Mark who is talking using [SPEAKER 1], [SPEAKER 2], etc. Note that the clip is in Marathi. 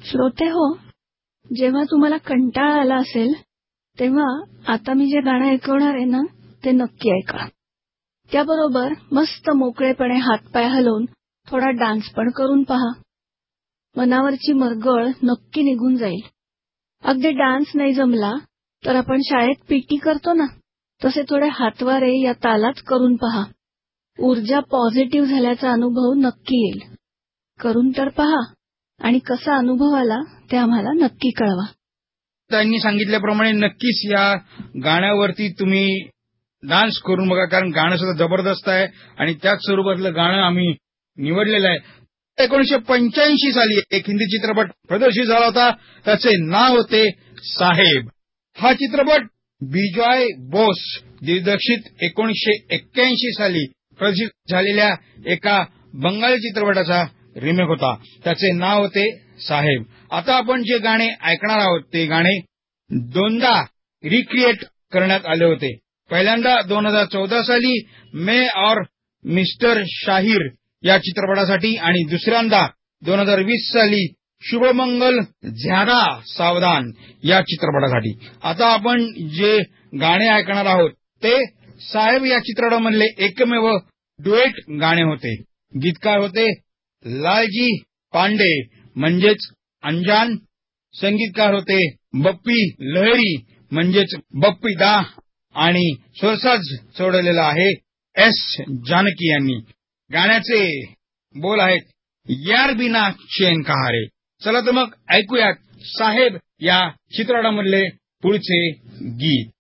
[SPEAKER 1] श्रोते हो, जेव्हा तुम्हाला कंटाळा आला असेल तेव्हा आता मी जे गाणं ऐकवणार आहे ना ते नक्की ऐका. त्याबरोबर मस्त मोकळेपणे हातपाय हलवून थोडा डान्स पण करून पहा. मनावरची मरगळ नक्की निघून जाईल. अगदी डान्स नाही जमला तर आपण शाळेत पीटी करतो ना, तसे थोडे हातवारे या तालात करून पहा. ऊर्जा पॉझिटिव्ह झाल्याचा अनुभव नक्की येईल. करून तर पहा आणि कसा अनुभव आला ते आम्हाला नक्की कळवा.
[SPEAKER 2] त्यांनी सांगितल्याप्रमाणे नक्कीच या गाण्यावरती तुम्ही डान्स करून बघा, कारण गाणं सुद्धा जबरदस्त आहे आणि त्याच स्वरूपातलं गाणं आम्ही निवडलेलं आहे. 1985 साली एक हिंदी चित्रपट प्रदर्शित झाला होता. त्याचे नाव होते साहेब. हा चित्रपट बिजॉय बोस दिग्दर्शित 1981 साली प्रदर्शित झालेल्या एका बंगाली चित्रपटाचा रिमेक होता. त्याचे नाव होते साहेब. आता आपण जे गाणे ऐकणार आहोत ते गाणे दोनदा रिक्रिएट करण्यात आले होते. पहिल्यांदा 2014 साली मैं और मिस्टर शाहीर या चित्रपटासाठी आणि दुसऱ्यांदा 2020 साली शुभमंगल ज्यादा सावधान या चित्रपटासाठी. आता आपण जे गाणे ऐकणार आहोत ते साहेब या चित्रपटामधले एकमेव डुएट गाणे होते. गीतकार होते लालजी पांडे म्हणजेच अंजान. संगीतकार होते बप्पी लहरी म्हणजेच बप्पी दा आणि स्वरसाज सोडलेला आहे एस जानकी यांनी. गाण्याचे बोल आहेत यार बिना चैन कहारे. चला तर मग ऐकूयात साहेब या चित्रपटामधले पुढचे गीत.